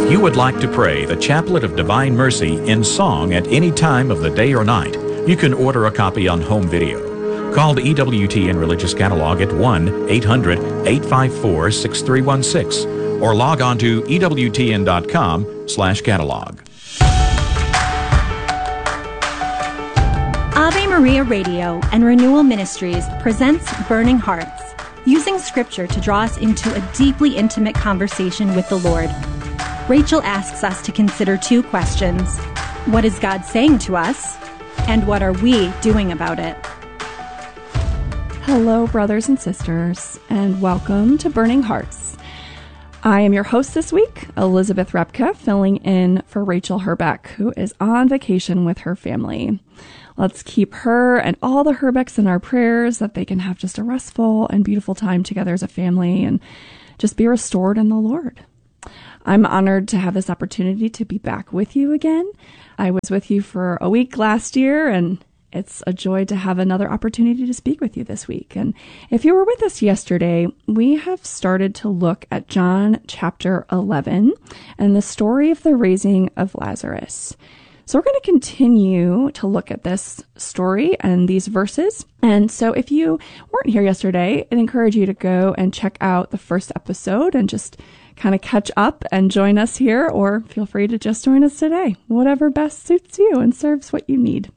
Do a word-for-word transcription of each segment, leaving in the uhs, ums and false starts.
If you would like to pray the Chaplet of Divine Mercy in song at any time of the day or night, you can order a copy on home video. Call the E W T N Religious Catalog at one eight hundred eight five four six three one six or log on to E W T N dot com slash catalog. Ave Maria Radio and Renewal Ministries presents Burning Hearts, using Scripture to draw us into a deeply intimate conversation with the Lord. Rachel asks us to consider two questions. What is God saying to us? And what are we doing about it? Hello, brothers and sisters, and welcome to Burning Hearts. I am your host this week, Elizabeth Repka, filling in for Rachel Herbeck, who is on vacation with her family. Let's keep her and all the Herbecks in our prayers that they can have just a restful and beautiful time together as a family and just be restored in the Lord. I'm honored to have this opportunity to be back with you again. I was with you for a week last year, and it's a joy to have another opportunity to speak with you this week. And if you were with us yesterday, we have started to look at John chapter eleven and the story of the raising of Lazarus. So we're going to continue to look at this story and these verses. And so if you weren't here yesterday, I'd encourage you to go and check out the first episode and just kind of catch up and join us here, or feel free to just join us today, whatever best suits you and serves what you need.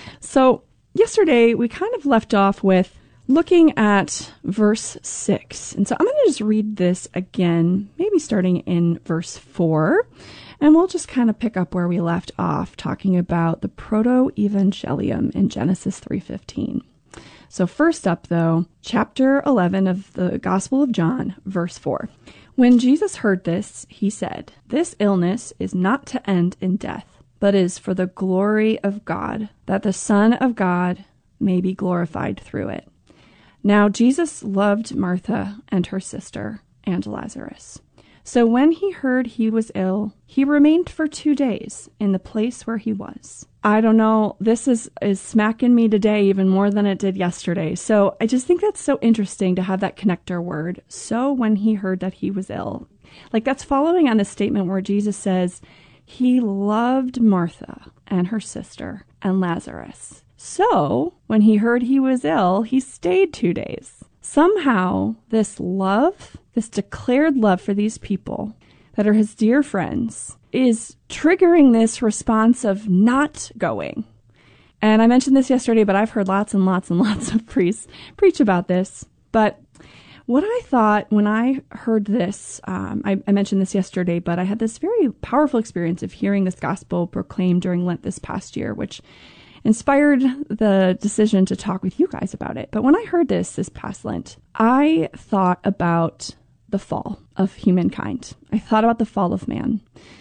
So yesterday we kind of left off with looking at verse six. And so I'm going to just read this again, maybe starting in verse four. And we'll just kind of pick up where we left off, talking about the proto-evangelium in Genesis three fifteen. So first up, though, chapter eleven of the Gospel of John, verse four. When Jesus heard this, he said, "This illness is not to end in death, but is for the glory of God, that the Son of God may be glorified through it." Now Jesus loved Martha and her sister and Lazarus. So when he heard he was ill, he remained for two days in the place where he was. I don't know, this is, is smacking me today even more than it did yesterday. So I just think that's so interesting to have that connector word. So when he heard that he was ill, like that's following on the statement where Jesus says he loved Martha and her sister and Lazarus. So when he heard he was ill, he stayed two days. Somehow this love, this declared love for these people that are his dear friends, is triggering this response of not going. And I mentioned this yesterday, but I've heard lots and lots and lots of priests preach about this. But what I thought when I heard this, um, I, I mentioned this yesterday, but I had this very powerful experience of hearing this gospel proclaimed during Lent this past year, which inspired the decision to talk with you guys about it. But when I heard this this past Lent, I thought about the fall of humankind. I thought about the fall of man.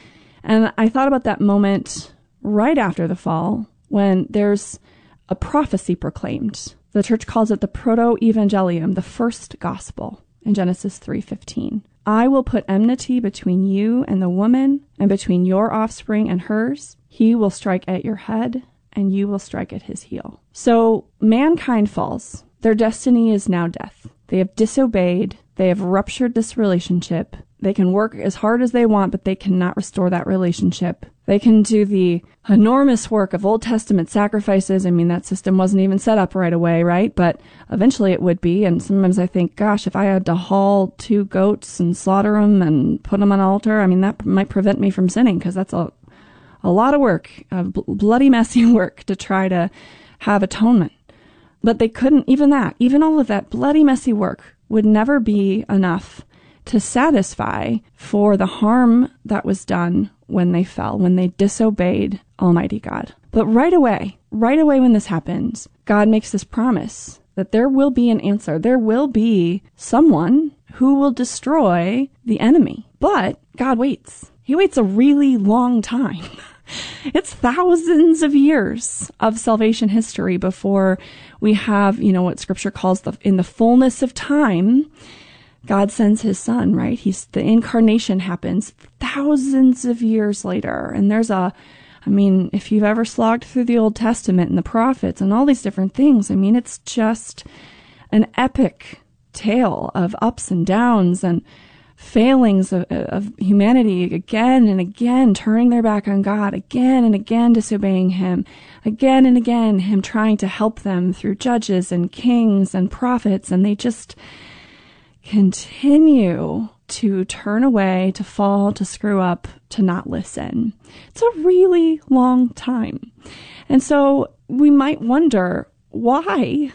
And I thought about that moment right after the fall when there's a prophecy proclaimed. The church calls it the proto-evangelium, the first gospel, in Genesis three fifteen. "I will put enmity between you and the woman, and between your offspring and hers. He will strike at your head, and you will strike at his heel." So mankind falls. Their destiny is now death. They have disobeyed. They have ruptured this relationship. They can work as hard as they want, but they cannot restore that relationship. They can do the enormous work of Old Testament sacrifices. I mean, that system wasn't even set up right away, right? But eventually it would be. And sometimes I think, gosh, if I had to haul two goats and slaughter them and put them on an altar, I mean, that might prevent me from sinning, because that's a A lot of work, uh, bl- bloody messy work to try to have atonement. But they couldn't, even that, even all of that bloody messy work would never be enough to satisfy for the harm that was done when they fell, when they disobeyed Almighty God. But right away, right away when this happens, God makes this promise that there will be an answer. There will be someone who will destroy the enemy. But God waits. He waits a really long time. It's thousands of years of salvation history before we have, you know, what Scripture calls the, in the fullness of time, God sends his son, right? He's, the incarnation happens thousands of years later. And there's a, I mean, if you've ever slogged through the Old Testament and the prophets and all these different things, I mean, it's just an epic tale of ups and downs. And failings of, of humanity again and again, turning their back on God, again and again disobeying him, again and again him trying to help them through judges and kings and prophets, and they just continue to turn away, to fall, to screw up, to not listen. It's a really long time. And so we might wonder, why?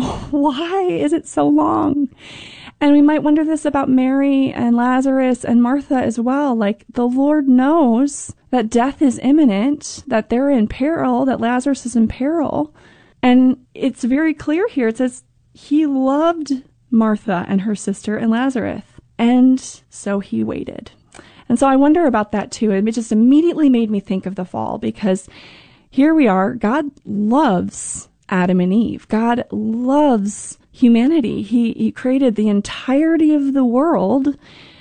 Why is it so long? And we might wonder this about Mary and Lazarus and Martha as well. Like, the Lord knows that death is imminent, that they're in peril, that Lazarus is in peril. And it's very clear here. It says he loved Martha and her sister and Lazarus. And so he waited. And so I wonder about that too. It just immediately made me think of the fall, because here we are. God loves Adam and Eve. God loves humanity. He, he created the entirety of the world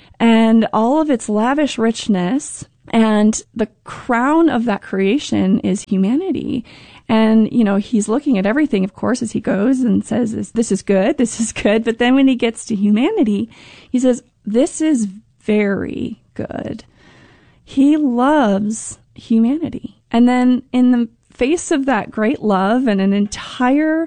and all of its lavish richness. And the crown of that creation is humanity. And, you know, he's looking at everything, of course, as he goes and says, this is good, this is good. But then when he gets to humanity, he says, this is very good. He loves humanity. And then in the face of that great love and an entire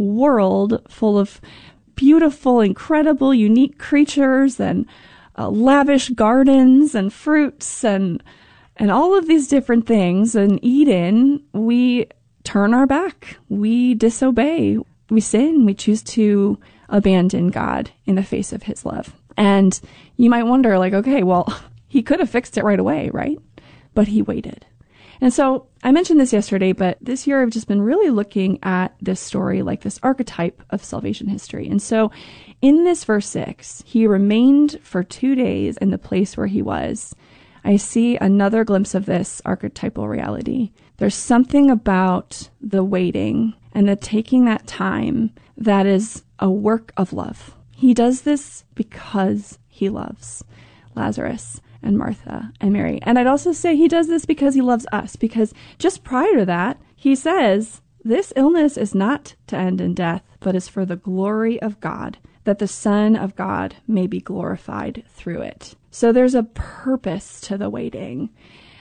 world full of beautiful, incredible, unique creatures and uh, lavish gardens and fruits and and all of these different things, in Eden, we turn our back. We disobey. We sin. We choose to abandon God in the face of his love. And you might wonder, like, okay, well, he could have fixed it right away, right? But he waited. And so I mentioned this yesterday, but this year I've just been really looking at this story like this archetype of salvation history. And so in this verse six, he remained for two days in the place where he was. I see another glimpse of this archetypal reality. There's something about the waiting and the taking that time that is a work of love. He does this because he loves Lazarus and Martha and Mary. And I'd also say he does this because he loves us, because just prior to that, he says, this illness is not to end in death, but is for the glory of God, that the Son of God may be glorified through it. So there's a purpose to the waiting.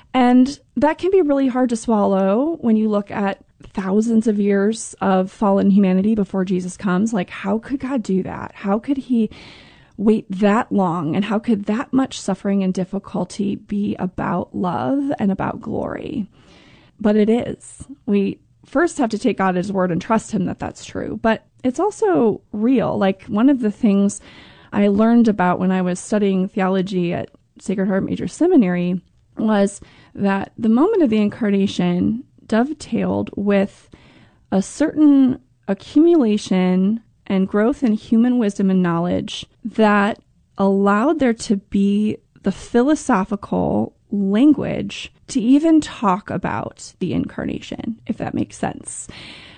And that can be really hard to swallow when you look at thousands of years of fallen humanity before Jesus comes. Like, how could God do that? How could he wait that long? And how could that much suffering and difficulty be about love and about glory? But it is. We first have to take God at his word and trust him that that's true. But it's also real. Like, one of the things I learned about when I was studying theology at Sacred Heart Major Seminary was that the moment of the incarnation dovetailed with a certain accumulation and growth in human wisdom and knowledge that allowed there to be the philosophical language to even talk about the incarnation, if that makes sense.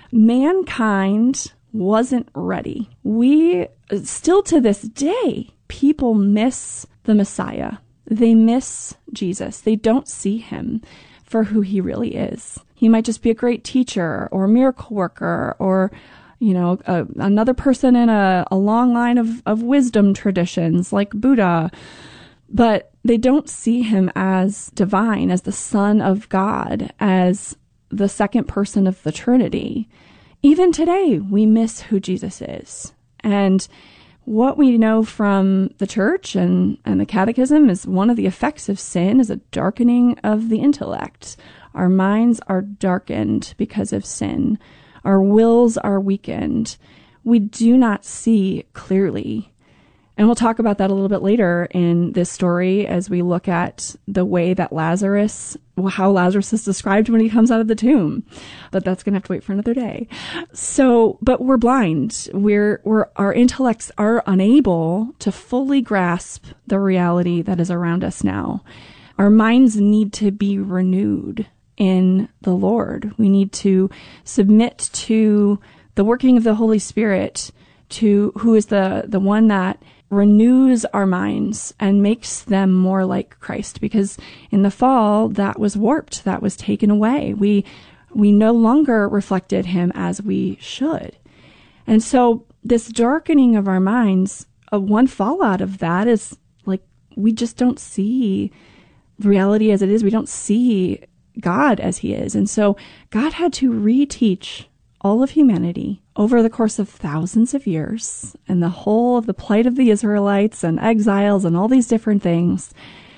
Mankind wasn't ready. We, still to this day, people miss the Messiah. They miss Jesus. They don't see him for who he really is. He might just be a great teacher or a miracle worker or, you know, a, another person in a, a long line of, of wisdom traditions like Buddha. But they don't see him as divine, as the Son of God, as the second person of the Trinity. Even today, we miss who Jesus is. And what we know from the church and, and the catechism is one of the effects of sin is a darkening of the intellect. Our minds are darkened because of sin. Our wills are weakened. We do not see clearly. And we'll talk about that a little bit later in this story as we look at the way that Lazarus, how Lazarus is described when he comes out of the tomb. But that's going to have to wait for another day. So, but we're blind. We're, we're, our intellects are unable to fully grasp the reality that is around us now. Our minds need to be renewed in the Lord. We need to submit to the working of the Holy Spirit, to who is the, the one that renews our minds and makes them more like Christ, because in the fall that was warped, that was taken away. We we no longer reflected him as we should. And so this darkening of our minds, uh, one fallout of that is like we just don't see reality as it is. We don't see God as he is. And so God had to reteach all of humanity over the course of thousands of years and the whole of the plight of the Israelites and exiles and all these different things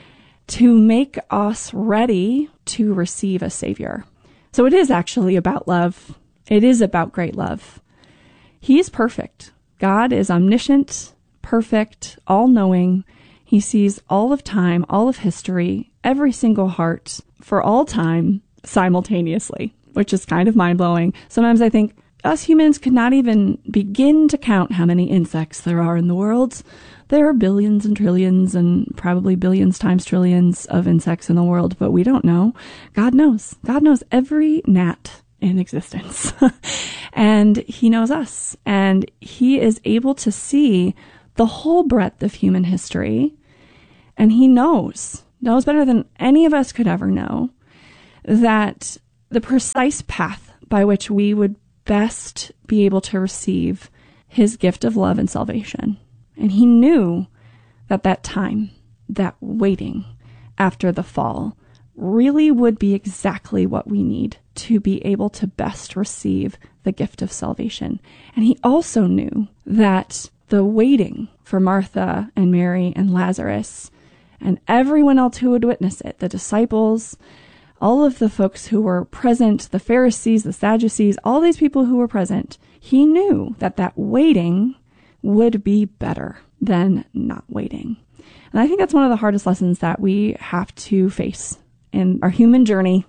to make us ready to receive a savior. So it is actually about love. It is about great love. He is perfect. God is omniscient, perfect, all-knowing. He sees all of time, all of history, every single heart for all time simultaneously, which is kind of mind-blowing. Sometimes I think us humans could not even begin to count how many insects there are in the world. There are billions and trillions and probably billions times trillions of insects in the world, but we don't know. God knows. God knows every gnat in existence. And he knows us. And he is able to see the whole breadth of human history. And he knows, knows better than any of us could ever know, that the precise path by which we would best be able to receive his gift of love and salvation. And he knew that that time, that waiting after the fall, really would be exactly what we need to be able to best receive the gift of salvation. And he also knew that the waiting for Martha and Mary and Lazarus and everyone else who would witness it, the disciples, all of the folks who were present, the Pharisees, the Sadducees, all these people who were present, he knew that that waiting would be better than not waiting. And I think that's one of the hardest lessons that we have to face in our human journey,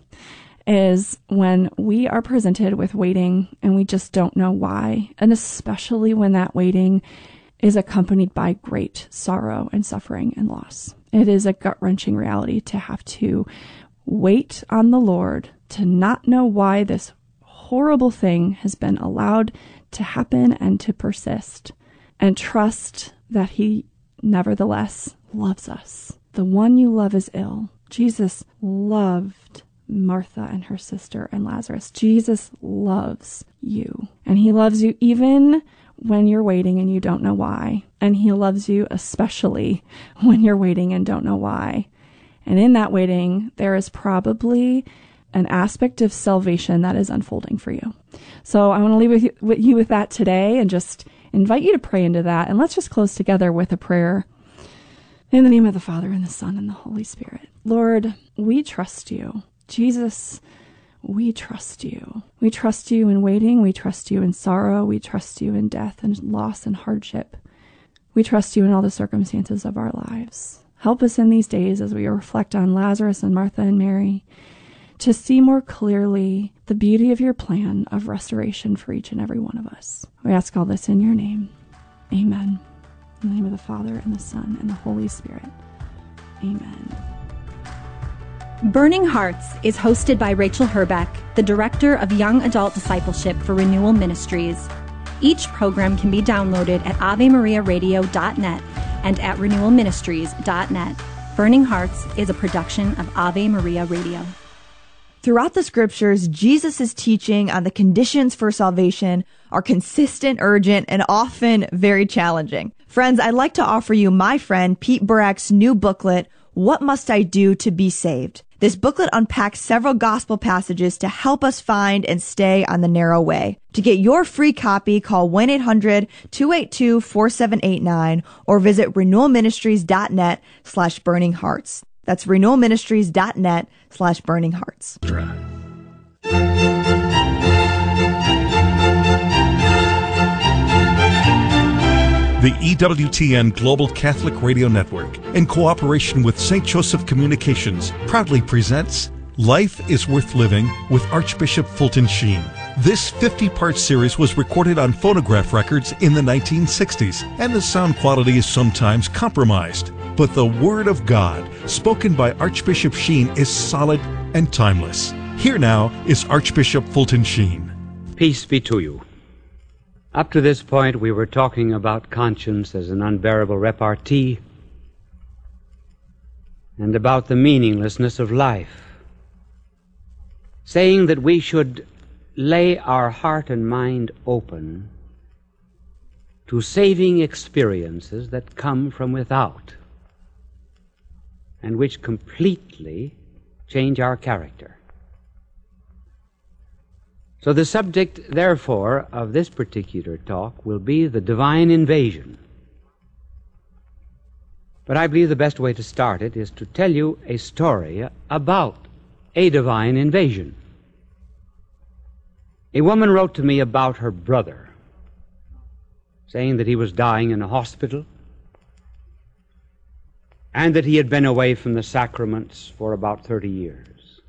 is when we are presented with waiting and we just don't know why. And especially when that waiting is accompanied by great sorrow and suffering and loss. It is a gut-wrenching reality to have to wait on the Lord, to not know why this horrible thing has been allowed to happen and to persist, and trust that he nevertheless loves us. The one you love is ill. Jesus loved Martha and her sister and Lazarus. Jesus loves you. And he loves you even when you're waiting and you don't know why. And he loves you especially when you're waiting and don't know why. And in that waiting, there is probably an aspect of salvation that is unfolding for you. So I want to leave with you, with you with that today and just invite you to pray into that. And let's just close together with a prayer. In the name of the Father, and the Son, and the Holy Spirit. Lord, we trust you. Jesus, we trust you. We trust you in waiting. We trust you in sorrow. We trust you in death and loss and hardship. We trust you in all the circumstances of our lives. Help us in these days as we reflect on Lazarus and Martha and Mary to see more clearly the beauty of your plan of restoration for each and every one of us. We ask all this in your name. Amen. In the name of the Father, and the Son, and the Holy Spirit. Amen. Burning Hearts is hosted by Rachel Herbeck, the Director of Young Adult Discipleship for Renewal Ministries. Each program can be downloaded at ave maria radio dot net and at renewal ministries dot net. Burning Hearts is a production of Ave Maria Radio. Throughout the scriptures, Jesus' teaching on the conditions for salvation are consistent, urgent, and often very challenging. Friends, I'd like to offer you my friend Pete Burak's new booklet, What Must I Do to Be Saved? This booklet unpacks several gospel passages to help us find and stay on the narrow way. To get your free copy, call one eight hundred two eight two four seven eight nine or visit renewal ministries dot net slash burning hearts. That's renewal ministries dot net slash burning hearts. The E W T N Global Catholic Radio Network, in cooperation with Saint Joseph Communications, proudly presents Life is Worth Living with Archbishop Fulton Sheen. This fifty-part series was recorded on phonograph records in the nineteen sixties, and the sound quality is sometimes compromised. But the Word of God, spoken by Archbishop Sheen, is solid and timeless. Here now is Archbishop Fulton Sheen. Peace be to you. Up to this point, we were talking about conscience as an unbearable repartee and about the meaninglessness of life, saying that we should lay our heart and mind open to saving experiences that come from without. and which completely change our character. So the subject, therefore, of this particular talk will be the divine invasion. But I believe the best way to start it is to tell you a story about a divine invasion. A woman wrote to me about her brother, saying that he was dying in a hospital and that he had been away from the sacraments for about thirty years.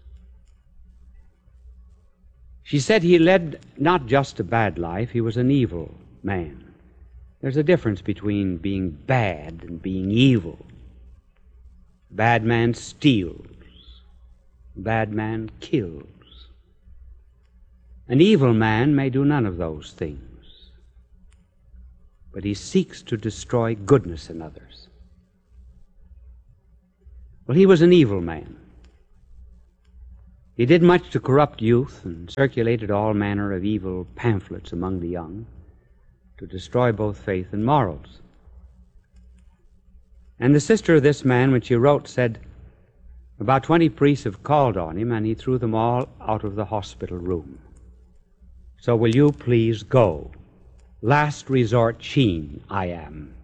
She said he led not just a bad life, he was an evil man. There's a difference between being bad and being evil. A bad man steals. A bad man kills. An evil man may do none of those things, but he seeks to destroy goodness in others. Well, he was an evil man. He did much to corrupt youth and circulated all manner of evil pamphlets among the young to destroy both faith and morals. And the sister of this man, when she wrote, said, about twenty priests have called on him, and he threw them all out of the hospital room. So will you please go? Last resort Sheen, I am.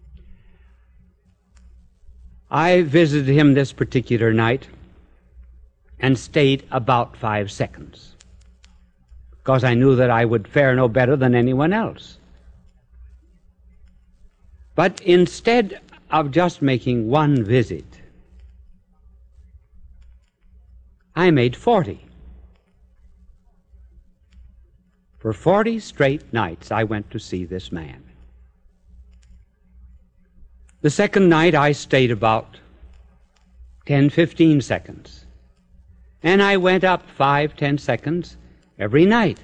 I visited him this particular night and stayed about five seconds, because I knew that I would fare no better than anyone else. But instead of just making one visit, I made forty. For forty straight nights I went to see this man. The second night I stayed about ten, fifteen seconds. And I went up five, ten seconds every night.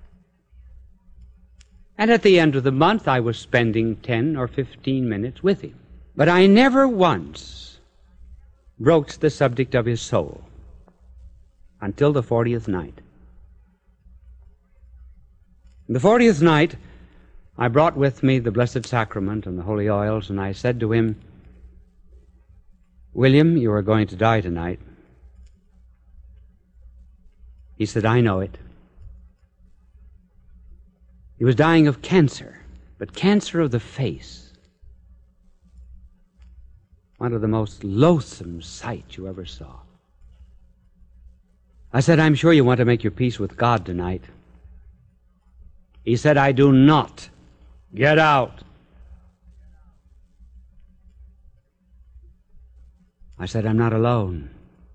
And at the end of the month, I was spending ten or fifteen minutes with him. But I never once broached the subject of his soul until the fortieth night. The fortieth night, I brought with me the Blessed Sacrament and the holy oils, and I said to him, William, you are going to die tonight. He said, I know it. He was dying of cancer, but cancer of the face. One of the most loathsome sights you ever saw. I said, I'm sure you want to make your peace with God tonight. He said, I do not. Get out. I said, I'm not alone.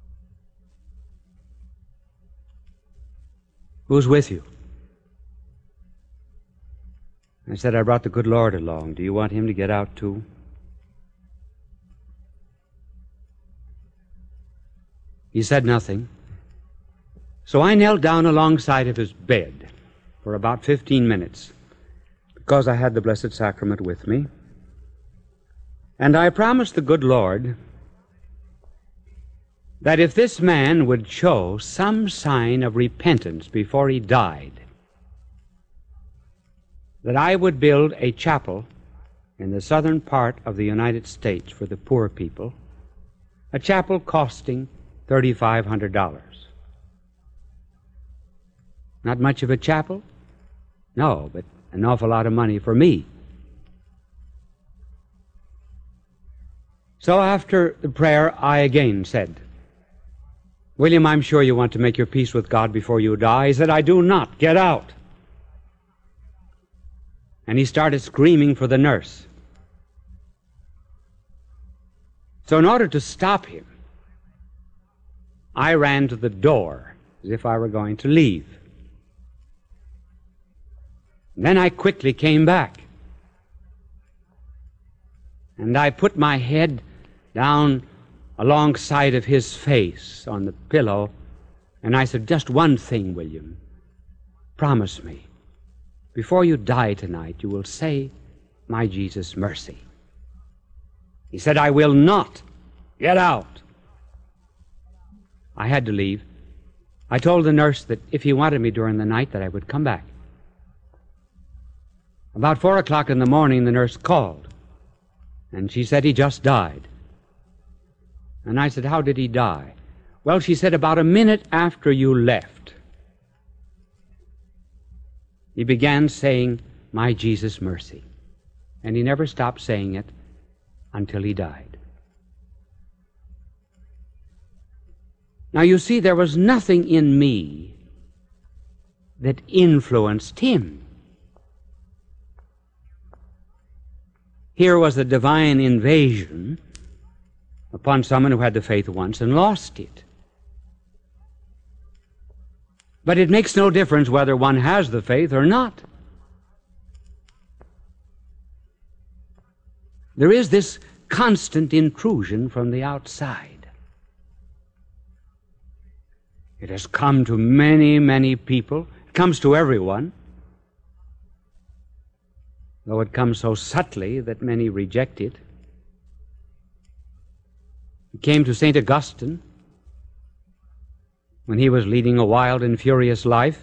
Who's with you? I said, I brought the good Lord along. Do you want him to get out too? He said nothing. So I knelt down alongside of his bed for about fifteen minutes, because I had the Blessed Sacrament with me. And I promised the good Lord that if this man would show some sign of repentance before he died, that I would build a chapel in the southern part of the United States for the poor people, a chapel costing three thousand five hundred dollars. Not much of a chapel? No, but an awful lot of money for me. So after the prayer, I again said, William, I'm sure you want to make your peace with God before you die. He said, I do not. Get out. And he started screaming for the nurse. So in order to stop him, I ran to the door as if I were going to leave. And then I quickly came back. And I put my head down alongside of his face on the pillow, and I said, just one thing, William. Promise me, before you die tonight, you will say, my Jesus, mercy. He said, I will not. Get out. I had to leave. I told the nurse that if he wanted me during the night, that I would come back. About four o'clock in the morning, the nurse called, and she said he just died. And I said, how did he die? Well, she said, about a minute after you left, he began saying, my Jesus, mercy. And he never stopped saying it until he died. Now, you see, there was nothing in me that influenced him. Here was a divine invasion upon someone who had the faith once and lost it. But it makes no difference whether one has the faith or not. There is this constant intrusion from the outside. It has come to many, many people. It comes to everyone, though it comes so subtly that many reject it. It came to Saint Augustine when he was leading a wild and furious life.